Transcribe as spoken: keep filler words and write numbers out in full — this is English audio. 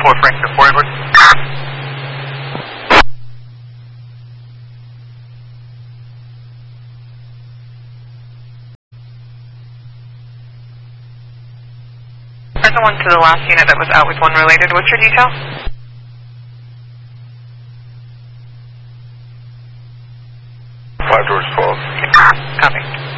four, Franklin, four inward. There's the one to the last unit that was out with one related. What's your detail? Five doors twelve. Copy.